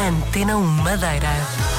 Antena 1 Madeira.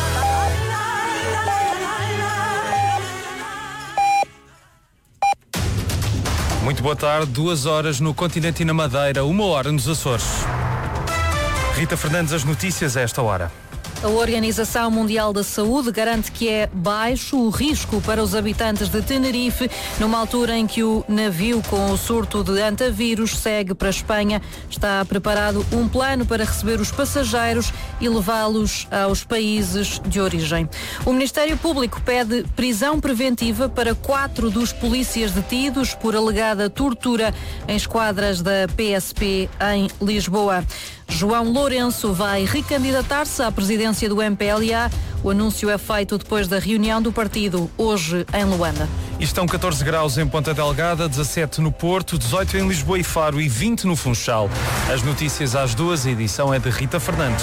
Muito boa tarde, 2 horas no continente e na Madeira, 1 hora nos Açores. Rita Fernandes, as notícias a esta hora. A Organização Mundial da Saúde garante que é baixo o risco para os habitantes de Tenerife, numa altura em que o navio com o surto de antavírus segue para a Espanha. Está preparado um plano para receber os passageiros e levá-los aos países de origem. O Ministério Público pede prisão preventiva para 4 dos polícias detidos por alegada tortura em esquadras da PSP em Lisboa. João Lourenço vai recandidatar-se à presidência do MPLA. O anúncio é feito depois da reunião do partido, hoje em Luanda. E estão 14 graus em Ponta Delgada, 17 no Porto, 18 em Lisboa e Faro e 20 no Funchal. As notícias às 2, a edição é de Rita Fernandes.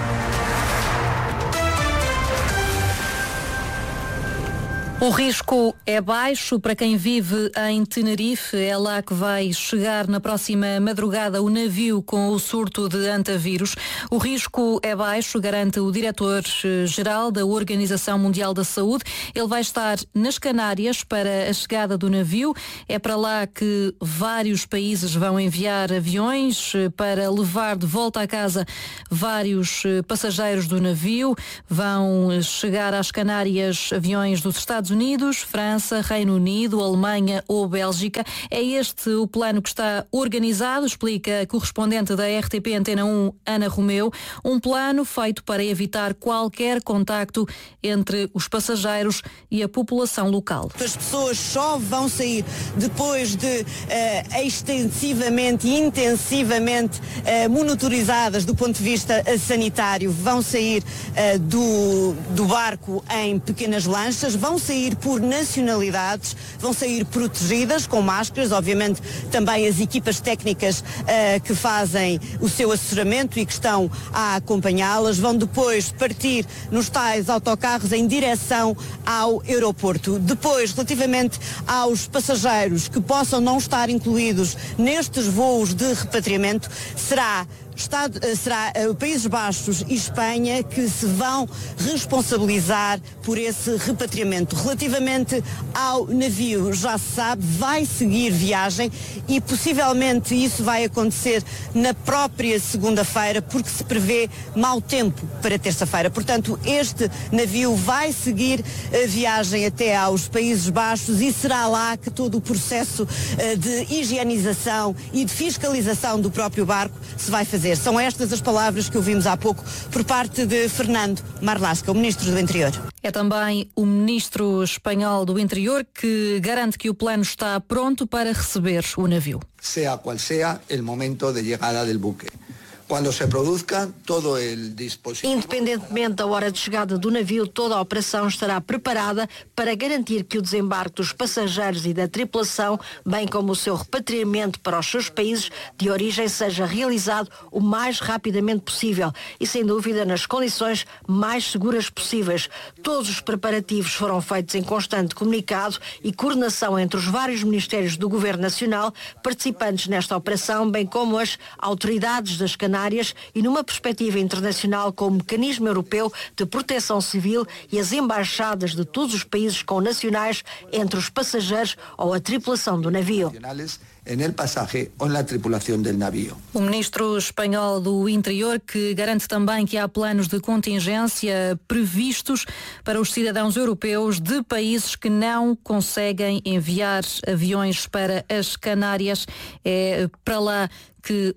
O risco é baixo para quem vive em Tenerife. É lá que vai chegar na próxima madrugada o navio com o surto de antavírus. O risco é baixo, garante o diretor-geral da Organização Mundial da Saúde. Ele vai estar nas Canárias para a chegada do navio. É para lá que vários países vão enviar aviões para levar de volta a casa vários passageiros do navio. Vão chegar às Canárias aviões dos Estados Unidos, França, Reino Unido, Alemanha ou Bélgica. É este o plano que está organizado, explica a correspondente da RTP Antena 1, Ana Romeu. Um plano feito para evitar qualquer contacto entre os passageiros e a população local. As pessoas só vão sair depois de extensivamente e intensivamente monitorizadas do ponto de vista sanitário. Vão sair do barco em pequenas lanchas, vão sair por nacionalidades, vão sair protegidas com máscaras, obviamente também as equipas técnicas que fazem o seu assessoramento e que estão a acompanhá-las, vão depois partir nos tais autocarros em direção ao aeroporto. Depois, relativamente aos passageiros que possam não estar incluídos nestes voos de repatriamento, será Países Baixos e Espanha que se vão responsabilizar por esse repatriamento. Relativamente ao navio, já se sabe, vai seguir viagem e possivelmente isso vai acontecer na própria segunda-feira, porque se prevê mau tempo para terça-feira. Portanto, este navio vai seguir a viagem até aos Países Baixos e será lá que todo o processo de higienização e de fiscalização do próprio barco se vai fazer. São estas as palavras que ouvimos há pouco por parte de Fernando Marlaska, o Ministro do Interior. É também o Ministro espanhol do Interior que garante que o plano está pronto para receber o navio. Sea qual sea el momento de chegada del buque. Quando se produzca todo o dispositivo. Independentemente da hora de chegada do navio, toda a operação estará preparada para garantir que o desembarque dos passageiros e da tripulação, bem como o seu repatriamento para os seus países de origem, seja realizado o mais rapidamente possível e, sem dúvida, nas condições mais seguras possíveis. Todos os preparativos foram feitos em constante comunicado e coordenação entre os vários ministérios do Governo Nacional participantes nesta operação, bem como as autoridades das Canárias e numa perspectiva internacional com o Mecanismo Europeu de Proteção Civil e as embaixadas de todos os países com nacionais entre os passageiros ou a tripulação do navio. En el pasaje o en la tripulación del navío. O Ministro espanhol do Interior que garante também que há planos de contingência previstos para os cidadãos europeus de países que não conseguem enviar aviões para as Canárias. É para lá que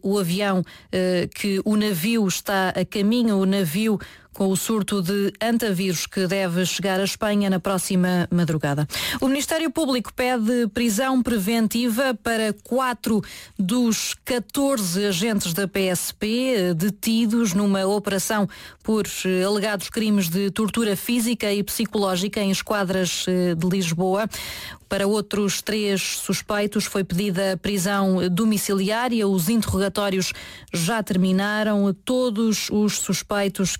o navio está a caminho, o navio com o surto de antavírus que deve chegar à Espanha na próxima madrugada. O Ministério Público pede prisão preventiva para 4 dos 14 agentes da PSP detidos numa operação por alegados crimes de tortura física e psicológica em esquadras de Lisboa. Para outros 3 suspeitos foi pedida prisão domiciliária. Os interrogatórios já terminaram. Todos os suspeitos que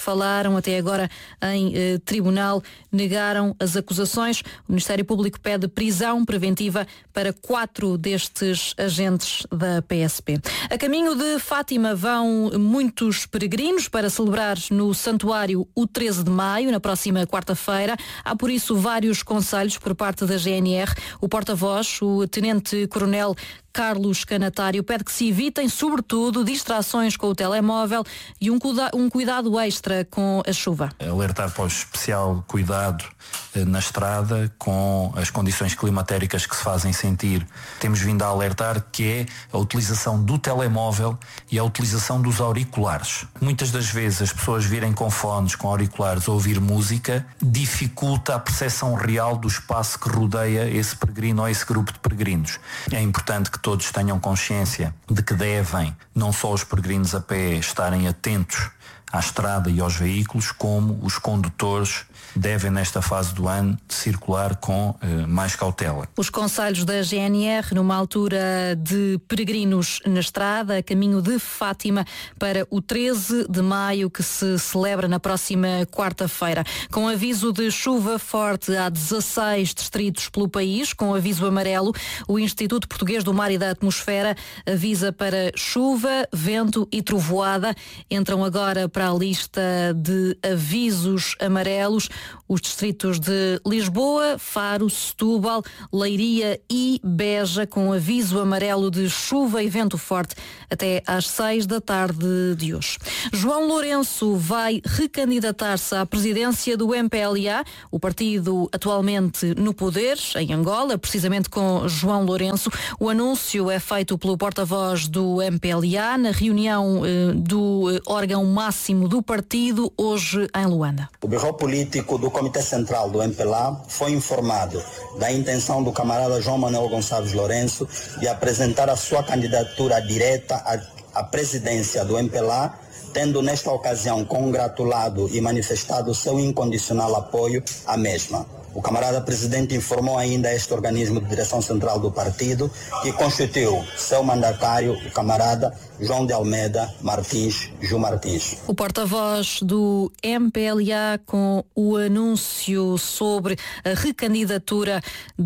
falaram até agora em tribunal, negaram as acusações. O Ministério Público pede prisão preventiva para 4 destes agentes da PSP. A caminho de Fátima vão muitos peregrinos para celebrar no santuário o 13 de maio, na próxima quarta-feira. Há por isso vários conselhos por parte da GNR. O porta-voz, o tenente-coronel Carlos Canatário, pede que se evitem, sobretudo, distrações com o telemóvel e um cuidado extra com a chuva. Alertar para o especial cuidado na estrada com as condições climatéricas que se fazem sentir. Temos vindo a alertar que é a utilização do telemóvel e a utilização dos auriculares. Muitas das vezes as pessoas virem com fones, com auriculares ou ouvir música, dificulta a percepção real do espaço que rodeia esse peregrino ou esse grupo de peregrinos. É importante que todos tenham consciência de que devem, não só os peregrinos a pé, estarem atentos à estrada e aos veículos, como os condutores devem, nesta fase do ano, circular com mais cautela. Os conselhos da GNR, numa altura de peregrinos na estrada, a caminho de Fátima, para o 13 de maio, que se celebra na próxima quarta-feira. Com aviso de chuva forte, há 16 distritos pelo país, com aviso amarelo. O Instituto Português do Mar e da Atmosfera avisa para chuva, vento e trovoada. Entram agora para a lista de avisos amarelos os distritos de Lisboa, Faro, Setúbal, Leiria e Beja, com aviso amarelo de chuva e vento forte até às 6 da tarde de hoje. João Lourenço vai recandidatar-se à presidência do MPLA, o partido atualmente no poder, em Angola, precisamente com João Lourenço. O anúncio é feito pelo porta-voz do MPLA na reunião do órgão máximo do partido, hoje em Luanda. O Bureau Político do Comitê Central do MPLA foi informado da intenção do camarada João Manuel Gonçalves Lourenço de apresentar a sua candidatura direta à presidência do MPLA, tendo nesta ocasião congratulado e manifestado seu incondicional apoio à mesma. O camarada presidente informou ainda a este organismo de direção central do partido que constituiu seu mandatário, o camarada João de Almeida Martins, Ju Martins. O porta-voz do MPLA com o anúncio sobre a recandidatura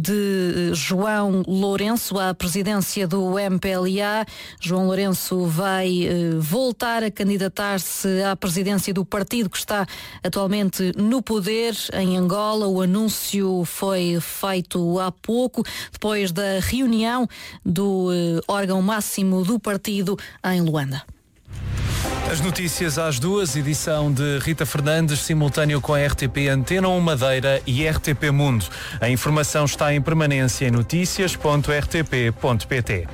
de João Lourenço à presidência do MPLA. João Lourenço vai voltar a candidatar-se à presidência do partido que está atualmente no poder em Angola. O anúncio foi feito há pouco, depois da reunião do órgão máximo do partido em Luanda. As notícias às 2, edição de Rita Fernandes, simultâneo com a RTP Antena 1 Madeira e RTP Mundo. A informação está em permanência em noticias.rtp.pt.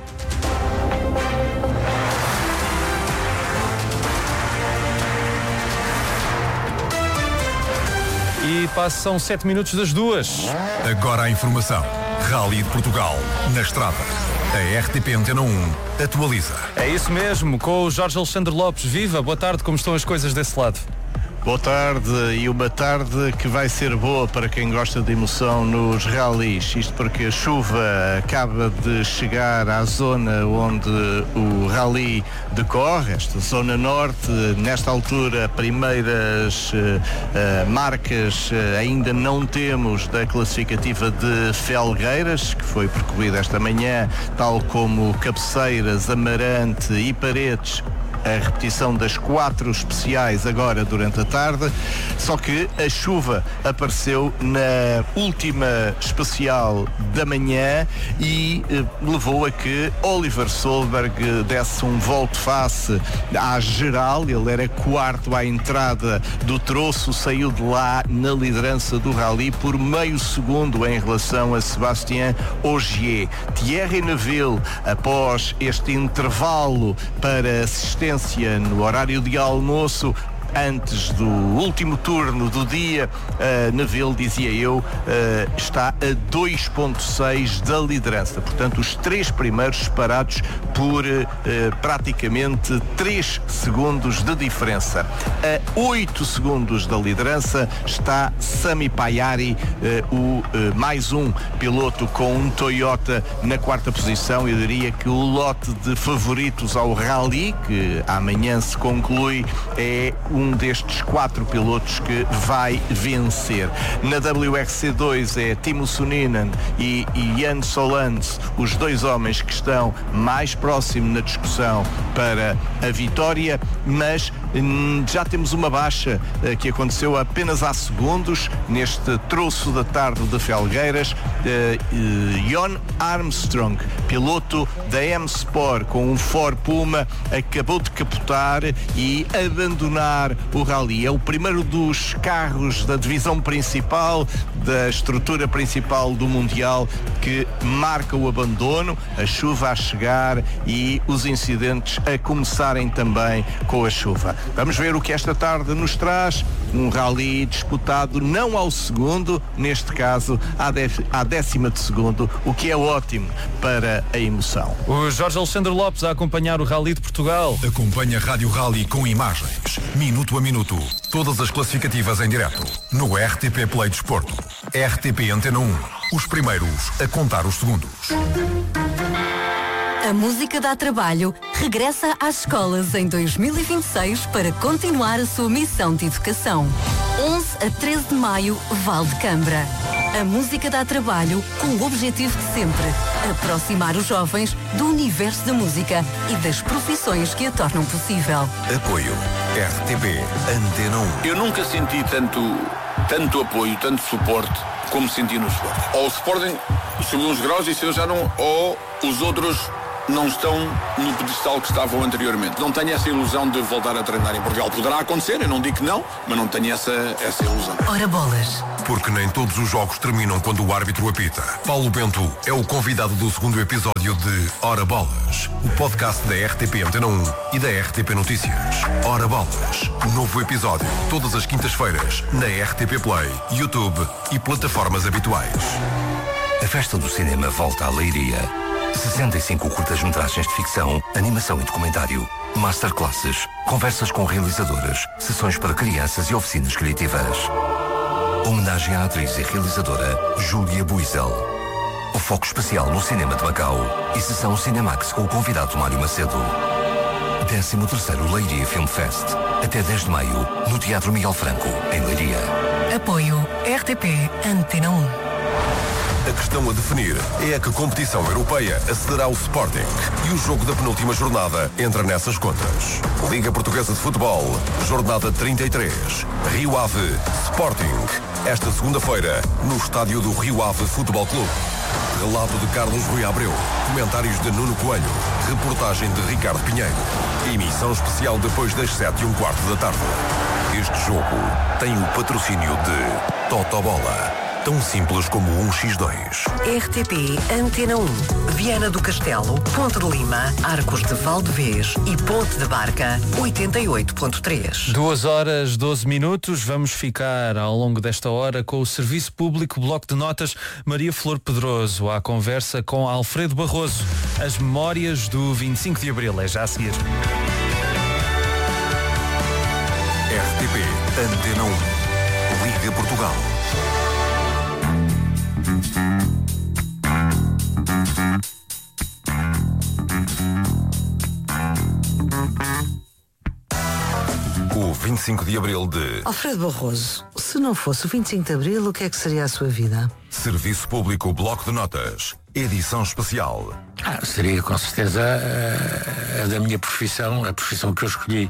E passam 7 minutos das 2. Agora a informação. Rally de Portugal, na estrada. A RTP Antena 1 atualiza. É isso mesmo, com o Jorge Alexandre Lopes. Viva, boa tarde, como estão as coisas desse lado? Boa tarde, e uma tarde que vai ser boa para quem gosta de emoção nos rallies. Isto porque a chuva acaba de chegar à zona onde o rally decorre, esta zona norte. Nesta altura, primeiras marcas ainda não temos da classificativa de Felgueiras, que foi percorrida esta manhã, tal como Cabeceiras, Amarante e Paredes. A repetição das 4 especiais agora durante a tarde, só que a chuva apareceu na última especial da manhã e levou a que Oliver Solberg desse um volte-face à geral. Ele era quarto à entrada do troço, saiu de lá na liderança do rally por meio segundo em relação a Sébastien Ogier. Thierry Neuville, após este intervalo para assistência no horário de almoço, antes do último turno do dia, Neuville, dizia eu, está a 2.6 da liderança. Portanto, os 3 primeiros separados por praticamente 3 segundos de diferença. A 8 segundos da liderança está Sami Payari, mais um piloto com um Toyota na 4ª posição. Eu diria que o lote de favoritos ao rally, que amanhã se conclui, é um um destes 4 pilotos que vai vencer. Na WRC2 é Timo Suninen e Jan Solans, os 2 homens que estão mais próximos na discussão para a vitória, mas já temos uma baixa que aconteceu apenas há segundos neste troço da tarde de Felgueiras. Jon Armstrong, piloto da M-Sport com um Ford Puma, acabou de capotar e abandonar o rally. É o primeiro dos carros da divisão principal, da estrutura principal do Mundial, que marca o abandono, a chuva a chegar e os incidentes a começarem também com a chuva. Vamos ver o que esta tarde nos traz. Um rally disputado não ao segundo, neste caso à décima de segundo, o que é ótimo para a emoção. O Jorge Alexandre Lopes a acompanhar o Rally de Portugal. Acompanha Rádio Rally com imagens, minuto a minuto, todas as classificativas em direto, no RTP Play Desporto. RTP Antena 1, os primeiros a contar os segundos. A música dá trabalho regressa às escolas em 2026 para continuar a sua missão de educação. 11 a 13 de maio, Val de Cambra. A música dá trabalho com o objetivo de sempre aproximar os jovens do universo da música e das profissões que a tornam possível. Apoio RTP Antena 1. Eu nunca senti tanto apoio, tanto suporte como senti no Sporting. Ou o Sporting subiu uns graus e se eu já não... Ou os outros não estão no pedestal que estavam anteriormente. Não tenho essa ilusão de voltar a treinar em Portugal. Poderá acontecer, eu não digo que não, mas não tenho essa ilusão. Ora bolas. Porque nem todos os jogos terminam quando o árbitro apita. Paulo Bento é o convidado do segundo episódio de Ora Bolas, o podcast da RTP Antena 1 e da RTP Notícias. Ora Bolas, novo episódio, todas as quintas-feiras, na RTP Play, YouTube e plataformas habituais. A festa do cinema volta à Leiria. 65 curtas-metragens de ficção, animação e documentário, masterclasses, conversas com realizadoras, sessões para crianças e oficinas criativas. Homenagem à atriz e realizadora Júlia Buizel. O foco especial no cinema de Macau e sessão Cinemax com o convidado Mário Macedo. 13º Leiria Film Fest. Até 10 de maio, no Teatro Miguel Franco, em Leiria. Apoio RTP Antena 1. A questão a definir é a que competição europeia acederá ao Sporting. E o jogo da penúltima jornada entra nessas contas. Liga Portuguesa de Futebol, jornada 33. Rio Ave, Sporting. Esta segunda-feira, no estádio do Rio Ave Futebol Clube. Relato de Carlos Rui Abreu. Comentários de Nuno Coelho. Reportagem de Ricardo Pinheiro. Emissão especial depois das 7:15 da tarde. Este jogo tem o patrocínio de Totobola. Tão simples como 1x2. RTP Antena 1. Viana do Castelo, Ponte de Lima, Arcos de Valdevez e Ponte de Barca, 88.3. 2h12. Vamos ficar ao longo desta hora com o Serviço Público Bloco de Notas Maria Flor Pedroso, à conversa com Alfredo Barroso. As memórias do 25 de Abril. É já a seguir. RTP Antena 1. Liga Portugal. O 25 de Abril de... Alfredo Barroso, se não fosse o 25 de Abril, o que é que seria a sua vida? Serviço Público Bloco de Notas, edição especial. Seria com certeza a da minha profissão, a profissão que eu escolhi.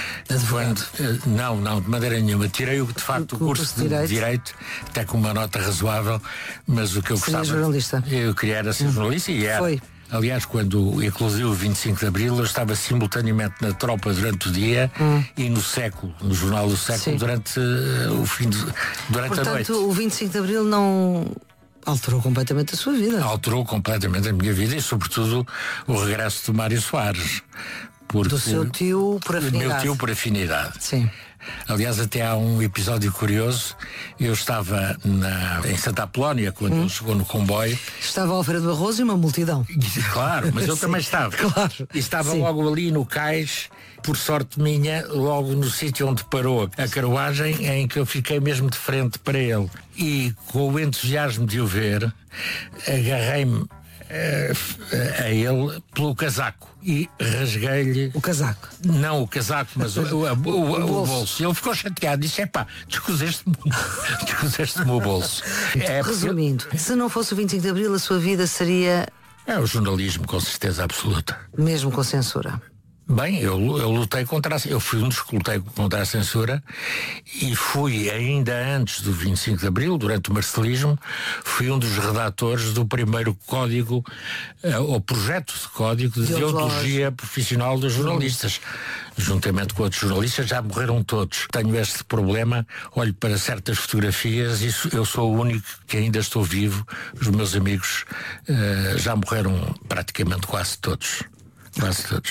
Não, de maneira nenhuma. Tirei de facto o curso de Direito, até com uma nota razoável, mas o que eu gostava... Seria jornalista? Eu queria ser jornalista e era. Foi. Aliás, quando eclodiu o 25 de Abril, eu estava simultaneamente na tropa durante o dia e no Século, no Jornal do Século, durante durante a noite. Portanto, o 25 de Abril não... alterou completamente a sua vida. Alterou completamente a minha vida e, sobretudo, o regresso do Mário Soares. Do seu tio por afinidade. Do meu tio por afinidade. Sim. Aliás, até há um episódio curioso. Eu estava em Santa Apolónia, quando ele chegou no comboio. Estava Alfredo Barroso e uma multidão. Claro, mas eu também estava. Claro. E estava logo ali no cais, por sorte minha, logo no sítio onde parou a carruagem, em que eu fiquei mesmo de frente para ele. E com o entusiasmo de o ver, agarrei-me a ele pelo casaco e rasguei-lhe... O casaco? Não o casaco, mas o bolso. Ele ficou chateado, disse, descoseste-me o bolso. Resumindo, se não fosse o 25 de Abril, a sua vida seria... É o jornalismo, com certeza absoluta. Mesmo com censura? Bem, eu lutei eu fui um dos que lutei contra a censura e fui, ainda antes do 25 de Abril, durante o marcelismo, fui um dos redatores do primeiro código, ou projeto de código de deontologia profissional dos jornalistas. Juntamente com outros jornalistas, já morreram todos. Tenho este problema, olho para certas fotografias e eu sou o único que ainda estou vivo. Os meus amigos já morreram praticamente quase todos. Quase todos.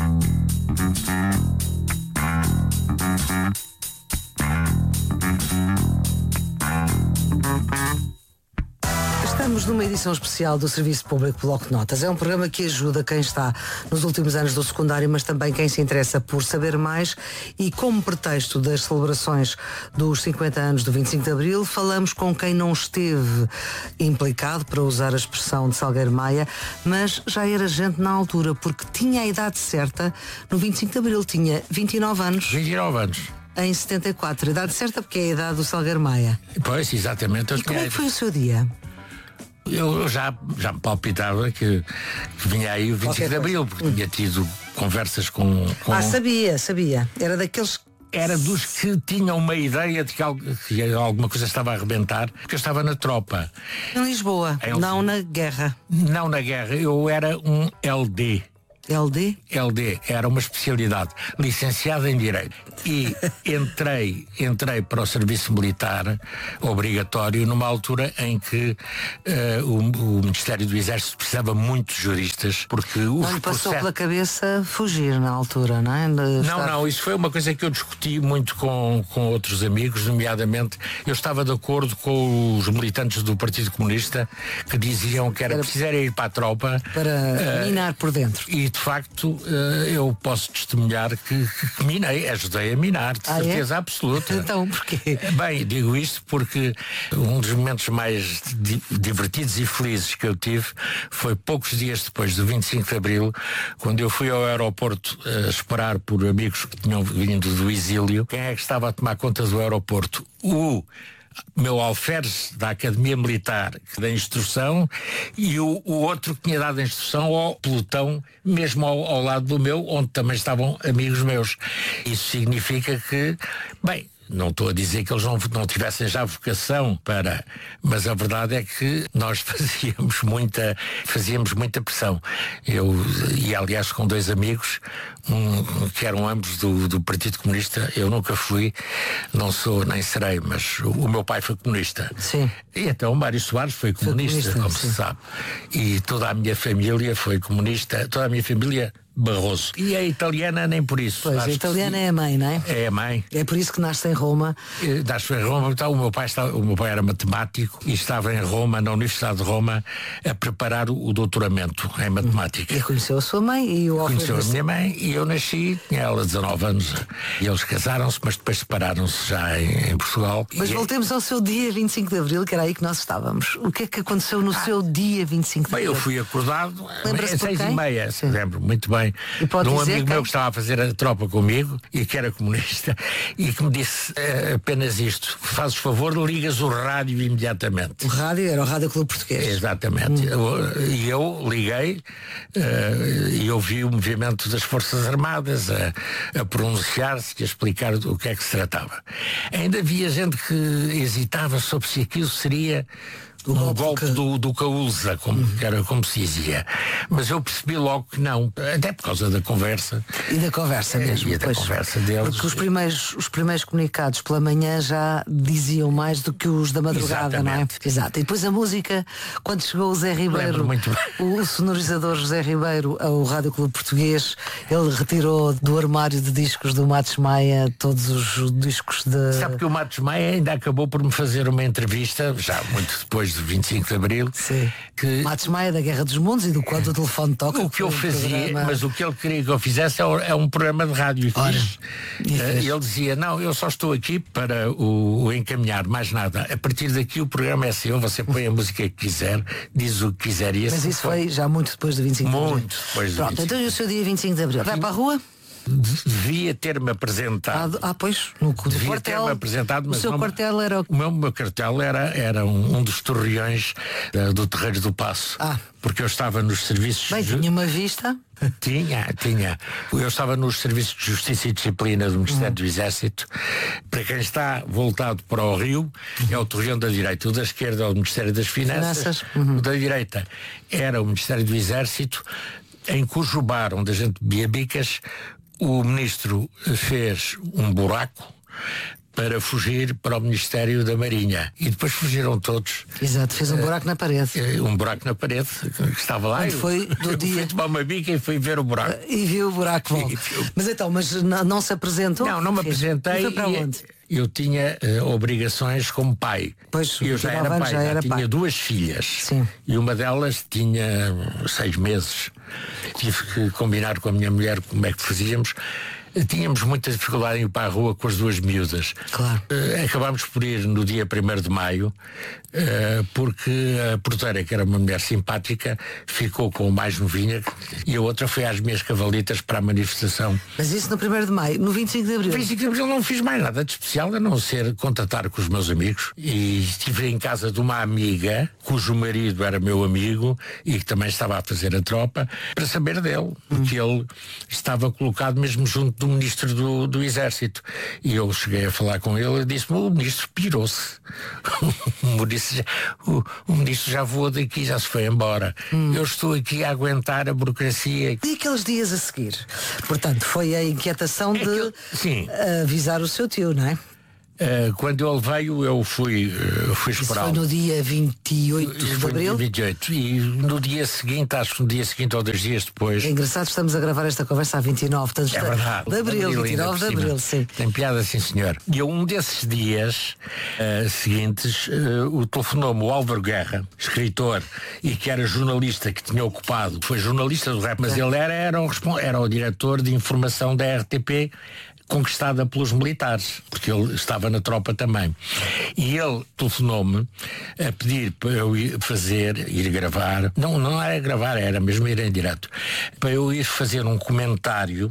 Estamos numa edição especial do Serviço Público Bloco de Notas. É um programa que ajuda quem está nos últimos anos do secundário, mas também quem se interessa por saber mais. E como pretexto das celebrações dos 50 anos do 25 de Abril, falamos com quem não esteve implicado, para usar a expressão de Salgueiro Maia, mas já era gente na altura, porque tinha a idade certa no 25 de Abril. Tinha 29 anos. 29 anos. Em 74. A idade certa porque é a idade do Salgueiro Maia. Pois, exatamente. E como é que foi o seu dia? Eu já me palpitava que vinha aí o 25 de Abril, porque tinha tido conversas com... Sabia. Era daqueles... Era dos que tinham uma ideia de que alguma coisa estava a arrebentar, porque eu estava na tropa. Em Lisboa, não na guerra. Não na guerra, eu era um LD. LD? LD, era uma especialidade, licenciado em Direito. E entrei para o serviço militar obrigatório numa altura em que o Ministério do Exército precisava muito de juristas, porque não lhe passou pela cabeça fugir na altura, não é? Não, isso foi uma coisa que eu discuti muito com outros amigos, nomeadamente eu estava de acordo com os militantes do Partido Comunista que diziam que era preciso ir para a tropa para minar por dentro. E de facto eu posso testemunhar que minei, ajudei a minar, de certeza absoluta. Então porquê? Bem, digo isto porque um dos momentos mais divertidos e felizes que eu tive foi poucos dias depois do 25 de Abril, quando eu fui ao aeroporto esperar por amigos que tinham vindo do exílio. Quem é que estava a tomar conta do aeroporto? O meu alferes da Academia Militar que dá instrução e o outro que tinha dado a instrução ao pelotão, mesmo ao lado do meu, onde também estavam amigos meus. Isso significa que, bem, não estou a dizer que eles não tivessem já vocação para... Mas a verdade é que nós fazíamos muita pressão. E aliás com dois amigos, que eram ambos do Partido Comunista, eu nunca fui, não sou nem serei, mas o meu pai foi comunista. Sim. E então o Mário Soares foi comunista, como se sabe. E toda a minha família foi comunista, toda a minha família... Barroso. E a italiana nem por isso. Pois, a italiana é a mãe, não é? É a mãe. É por isso que nasce em Roma. Nasce em Roma. Então, o meu pai era matemático e estava em Roma, na Universidade de Roma, a preparar o doutoramento em matemática. E conheceu a sua mãe e o Conheceu a minha mãe e eu nasci, tinha ela 19 anos. E eles casaram-se, mas depois separaram-se já em Portugal. Mas voltemos ao seu dia 25 de Abril, que era aí que nós estávamos. O que é que aconteceu no seu dia 25 de Abril? Bem, eu fui acordado às 6h30, lembro muito bem. De um amigo meu que estava a fazer a tropa comigo e que era comunista e que me disse apenas isto: fazes favor, ligas o rádio imediatamente. O rádio era o Rádio Clube Português. Exatamente. E eu liguei e ouvi o movimento das Forças Armadas a pronunciar-se e a explicar o que é que se tratava. Ainda havia gente que hesitava sobre se aquilo seria um golpe do Caúza, como se dizia. Mas eu percebi logo que não, até por causa da conversa. E da conversa mesmo. E da conversa deles. Porque os primeiros comunicados pela manhã já diziam mais do que os da madrugada, não é? Exato. E depois a música, quando chegou o Zé Ribeiro, o sonorizador José Ribeiro ao Rádio Clube Português, ele retirou do armário de discos do Matos Maia todos os discos de... Sabe que o Matos Maia ainda acabou por me fazer uma entrevista, já muito depois depois do 25 de Abril. Sim. Que Matos Maia da Guerra dos Mundos e do Quando o Telefone Toca. O que eu fazia, mas o que ele queria que eu fizesse é um programa de rádio. Ele dizia, não, eu só estou aqui para o encaminhar, mais nada. A partir daqui o programa é seu, você põe a música que quiser, diz o que quiser. E mas isso foi já muito depois do 25 de Abril. Muito depois do 25. Pronto, então e o seu dia 25 de Abril? Vai para a rua? Devia ter-me apresentado. Pois, no devia ter-me apresentado, mas o seu quartel era o meu quartel era um dos torreões do Terreiro do Paço. Porque eu estava nos serviços. Bem, tinha uma vista. Tinha. Eu estava nos serviços de Justiça e Disciplina do Ministério do Exército. Para quem está voltado para o Rio, é o torreão da direita. O da esquerda é o Ministério das Finanças. O da direita era o Ministério do Exército, em cujo bar, onde a gente bebia bicas, o ministro fez um buraco para fugir para o Ministério da Marinha. E depois fugiram todos. Exato, fez um buraco na parede. Um buraco na parede, que estava lá. Foi do dia. Fui tomar uma bica e fui ver o buraco. E viu o buraco. Mas não se apresentou? Não me apresentei. Foi para onde? Eu tinha obrigações como pai. Pois, eu já era pai. Tinha 2 filhas. Sim. E uma delas tinha 6 meses. Tive que combinar com a minha mulher como é que fazíamos. Tínhamos muita dificuldade em ir para a rua com as 2 miúdas. Claro. Acabámos por ir no dia 1º de maio, porque a porteira, que era uma mulher simpática, ficou com o mais novinha e a outra foi às minhas cavalitas para a manifestação. Mas isso no 1º de maio, no 25 de Abril? No 25 de Abril não fiz mais nada de especial, a não ser contatar com os meus amigos. E estive em casa de uma amiga, cujo marido era meu amigo e que também estava a fazer a tropa, para saber dele, porque ele estava colocado mesmo junto do ministro do Exército. E eu cheguei a falar com ele e disse-me, o ministro pirou-se. O ministro já voou daqui, já se foi embora. Eu estou aqui a aguentar a burocracia. E aqueles dias a seguir? Portanto, foi a inquietação de avisar o seu tio, não é? Quando ele veio, eu fui esperá-lo. Foi no dia 28 de Abril? 28. E no dia seguinte, acho que no dia seguinte ou 2 dias depois. É engraçado, estamos a gravar esta conversa a 29 é verdade, de Abril, 29 de Abril, sim. Tem piada, sim, senhor. E um desses dias seguintes, o telefonou-me o Álvaro Guerra, escritor, e que era jornalista que tinha ocupado, foi jornalista do rap, mas ele era o diretor de informação da RTP, conquistada pelos militares, porque ele estava na tropa também. E ele telefonou-me a pedir para eu ir gravar, não era gravar, era mesmo ir em direto, para eu ir fazer um comentário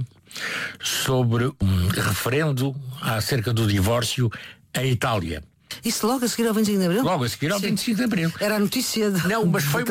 sobre um referendo acerca do divórcio em Itália. Isso logo a seguir ao 25 de Abril? Logo a seguir ao 25 de Abril. Era a notícia de... Não, mas foi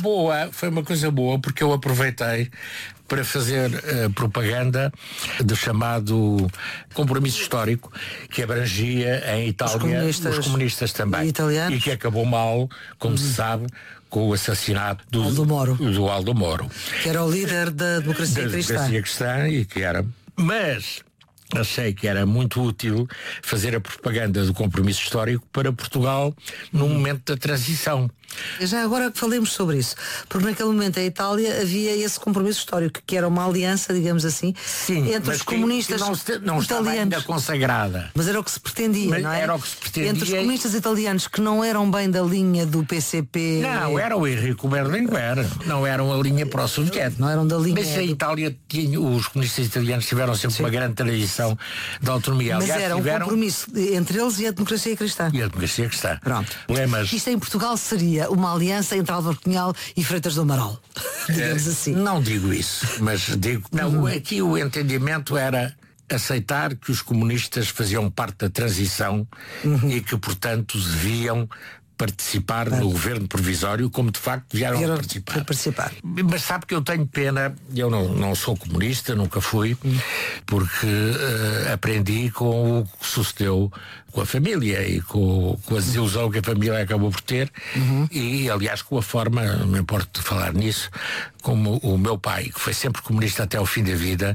uma coisa boa, porque eu aproveitei para fazer propaganda do chamado compromisso histórico, que abrangia em Itália os comunistas também. Italianos. E que acabou mal, como se sabe, com o assassinato do Aldo Moro. Que era o líder da democracia cristã. E que era... Mas achei que era muito útil fazer a propaganda do compromisso histórico para Portugal num momento da transição. Já agora que falemos sobre isso, porque naquele momento em Itália havia esse compromisso histórico, que era uma aliança, digamos assim, entre os comunistas não estava ainda consagrada. Mas era o que se pretendia, não é? Era o que se pretendia. Entre os comunistas italianos que não eram bem da linha do PCP... Não, era o Enrico Berlinguer, não eram a linha pró-soviética. Não eram da linha... Mas a Itália tinha, os comunistas italianos tiveram sempre uma grande tradição da autonomia. Mas aliás, era um compromisso entre eles e a democracia cristã. E a democracia cristã. Pronto. Isto em Portugal seria uma aliança entre Álvaro Cunhal e Freitas do Amaral, digamos assim. Não digo isso, mas digo... Não, aqui o entendimento era aceitar que os comunistas faziam parte da transição e que, portanto, deviam participar no governo provisório, como de facto vieram a participar. Mas sabe que eu tenho pena, eu não sou comunista, nunca fui, porque aprendi com o que sucedeu com a família e com a desilusão que a família acabou por ter e aliás com a forma, não me importo de falar nisso, como o meu pai, que foi sempre comunista até ao fim da vida,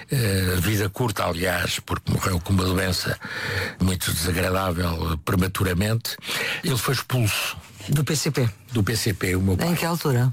vida curta aliás, porque morreu com uma doença muito desagradável prematuramente, ele foi expulso. Do PCP? Do PCP, o meu pai. Em que altura?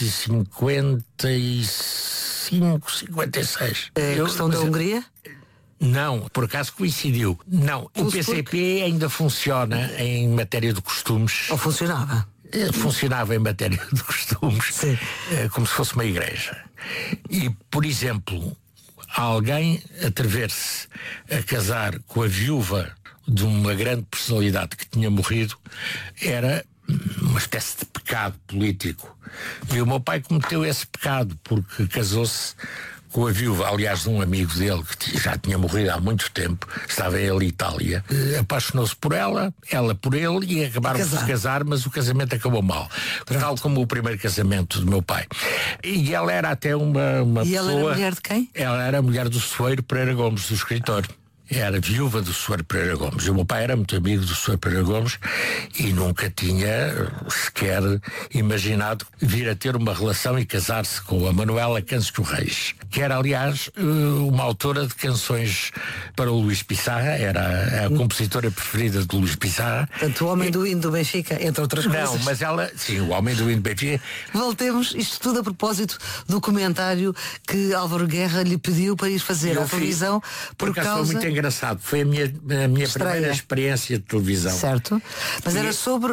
1955, 56. A questão da Hungria? Não, por acaso coincidiu. Não, o PCP ainda funciona em matéria de costumes. Ou funcionava? Funcionava em matéria de costumes, como se fosse uma igreja. E, por exemplo, alguém atrever-se a casar com a viúva de uma grande personalidade que tinha morrido era uma espécie de pecado político. E o meu pai cometeu esse pecado porque casou-se com a viúva, aliás, de um amigo dele que já tinha morrido há muito tempo, estava ele em Itália, apaixonou-se por ela por ele e acabaram de se casar, mas o casamento acabou mal. Tal como o primeiro casamento do meu pai. E ela era até uma e pessoa... E ela era mulher de quem? Ela era a mulher do Soeiro Pereira Gomes, do escritor. Era viúva do Soeiro Pereira Gomes. E o meu pai era muito amigo do Soeiro Pereira Gomes e nunca tinha sequer imaginado vir a ter uma relação e casar-se com a Manuela Câncio Reis, que era, aliás, uma autora de canções para o Luís Pissarra, era a compositora preferida do Luís Pissarra. Portanto, o homem do hino do Benfica, entre outras coisas. Não, mas ela, sim, o homem do hino do Benfica. Voltemos, isto tudo a propósito do comentário que Álvaro Guerra lhe pediu para ir fazer à televisão por causa... Foi muito engraçado, foi a minha primeira experiência de televisão. Certo, mas era sobre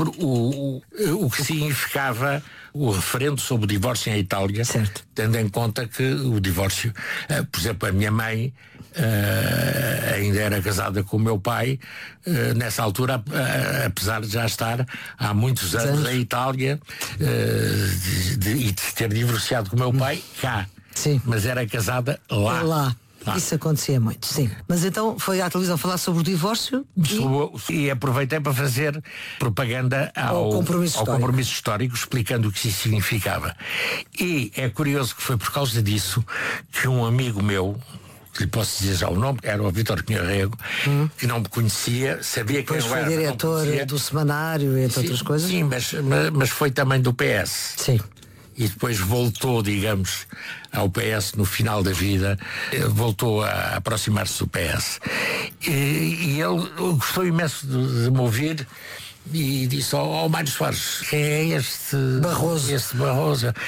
o que significava o referendo sobre o divórcio em Itália, certo, tendo em conta que o divórcio, por exemplo, a minha mãe ainda era casada com o meu pai nessa altura, apesar de já estar há muitos anos em Itália e de ter divorciado com o meu pai cá. Sim. Mas era casada lá. Isso acontecia muito, sim. Mas então foi à televisão falar sobre o divórcio e aproveitei para fazer propaganda ao compromisso histórico, explicando o que isso significava. E é curioso que foi por causa disso que um amigo meu, que lhe posso dizer já o nome, era o Vítor Pinheiro, que não me conhecia, sabia que eu era. Foi diretor do semanário, entre outras coisas. Sim, mas foi também do PS. Sim. E depois voltou, digamos, ao PS no final da vida, voltou a aproximar-se do PS. E ele gostou imenso de me ouvir e disse ao Mário Soares, quem é este Barroso? Este Barroso.